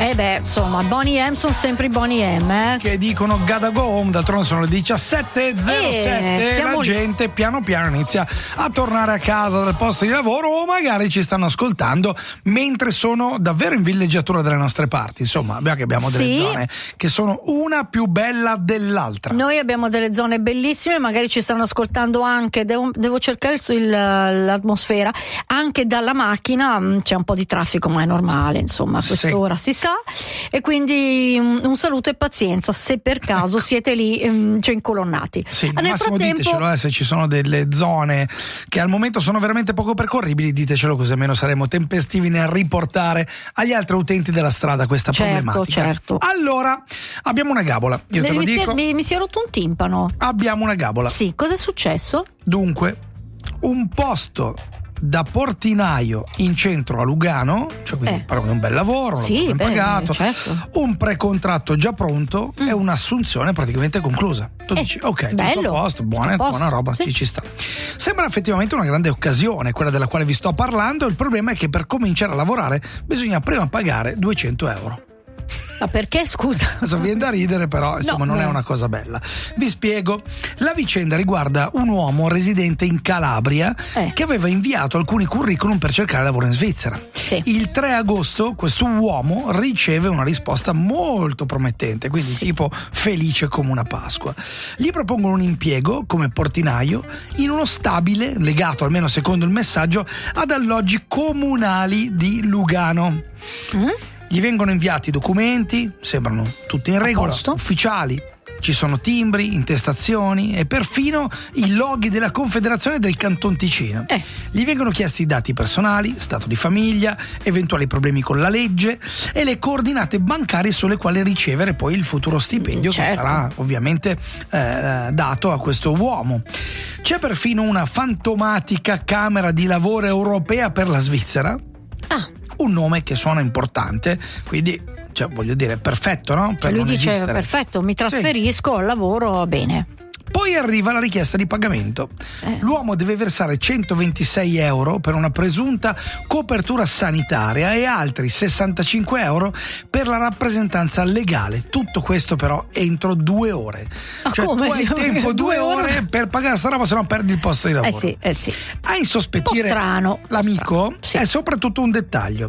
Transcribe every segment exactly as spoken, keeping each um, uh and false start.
Eh beh, insomma, Boney M sono sempre i Boney M, eh. Che dicono gotta go home, d'altronde sono le diciassette e zero sette, Eh, la lì. gente piano piano inizia a tornare a casa dal posto di lavoro o magari ci stanno ascoltando mentre sono davvero in villeggiatura dalle nostre parti. Insomma, abbiamo, che abbiamo delle Sì. zone che sono una più bella dell'altra. Noi abbiamo delle zone bellissime, magari ci stanno ascoltando anche, devo, devo cercare il, il- l'atmosfera, anche dalla macchina. Mh, c'è un po' di traffico, ma è normale, insomma, a quest'ora si sa, e quindi un, un saluto e pazienza se per caso siete lì, mh, cioè incolonnati. Sì, Ah, al nel massimo frattempo, ditecelo, eh, se ci sono delle zone che al momento sono veramente poco percorribili, ditecelo, così almeno saremo tempestivi nel riportare agli altri utenti della strada questa Certo, problematica. certo. Allora, abbiamo una gabola, io te mi, lo si è, dico, mi, mi si è rotto un timpano. abbiamo una gabola. Sì, cosa è successo? Dunque, un posto da portinaio in centro a Lugano, cioè quindi Eh. parliamo di un bel lavoro, un Sì, lavoro ben bene, pagato, certo. un precontratto già pronto Mm. e un'assunzione praticamente conclusa. Tu Eh, dici, ok, bello, tutto a posto, buona, tutto a posto, buona roba, sì. ci, ci sta. Sembra effettivamente una grande occasione, quella della quale vi sto parlando. Il problema è che per cominciare a lavorare bisogna prima pagare duecento euro. Ma perché, scusa? Adesso viene da ridere, però insomma No, non è no. una cosa bella. Vi spiego. La vicenda riguarda un uomo residente in Calabria Eh. che aveva inviato alcuni curriculum per cercare lavoro in Svizzera. Sì. Il tre agosto questo uomo riceve una risposta molto promettente, quindi Sì. tipo felice come una Pasqua. Gli propongono un impiego come portinaio in uno stabile legato, almeno secondo il messaggio, ad alloggi comunali di Lugano. Mm? Gli vengono inviati i documenti, sembrano tutti in A regola, posto. ufficiali. Ci sono timbri, intestazioni e perfino i loghi della Confederazione del Canton Ticino. Eh. Gli vengono chiesti i dati personali, stato di famiglia, eventuali problemi con la legge e le coordinate bancarie sulle quali ricevere poi il futuro stipendio Certo. che sarà ovviamente eh, dato a questo uomo. C'è perfino una fantomatica Camera di Lavoro europea per la Svizzera. Ah, Un nome che suona importante, quindi cioè, voglio dire, perfetto, no? Per cioè lui non dice esistere. perfetto, mi trasferisco al lavoro, bene. Poi arriva la richiesta di pagamento. Eh. L'uomo deve versare centoventisei euro per una presunta copertura sanitaria e altri sessantacinque euro per la rappresentanza legale. Tutto questo però entro due ore. Ma cioè come? tu hai tempo due Due ore? ore per pagare sta roba, se no perdi il posto di lavoro. Eh sì, eh sì. A insospettire Un po' strano, un po' l'amico strano, sì. è soprattutto un dettaglio.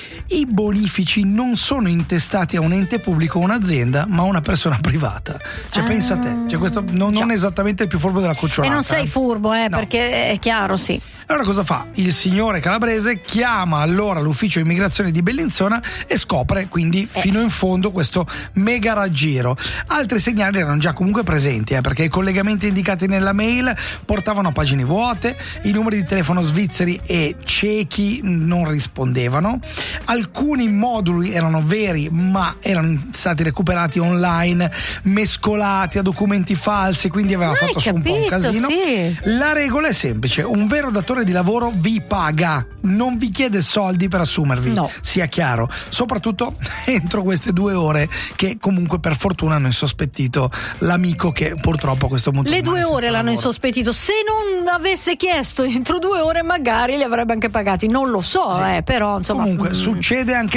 I bonifici non sono intestati a un ente pubblico o un'azienda, ma a una persona privata. Cioè, Ah, pensa a te, cioè, questo non, non già. è esattamente il più furbo della cucciolata. E non sei eh. furbo, eh, No. perché è chiaro, sì. Allora cosa fa? Il signore calabrese chiama allora l'ufficio immigrazione di Bellinzona e scopre quindi Eh. fino in fondo questo mega raggiro. Altri segnali erano già comunque presenti, eh, perché i collegamenti indicati nella mail portavano a pagine vuote, i numeri di telefono svizzeri e cechi non rispondevano, alcuni moduli erano veri ma erano stati recuperati online, mescolati a documenti falsi, quindi aveva Ah, fatto hai su un po' un capito, casino. sì. La regola è semplice: un vero datore di lavoro vi paga, non vi chiede soldi per assumervi, No. sia chiaro, soprattutto entro queste due ore che comunque per fortuna hanno insospettito l'amico che purtroppo a questo punto Le rimane due senza ore l'hanno lavoro. insospettito. Se non avesse chiesto entro due ore, magari li avrebbe anche pagati. Non lo so, Sì. eh, però insomma. Comunque mm, succede anche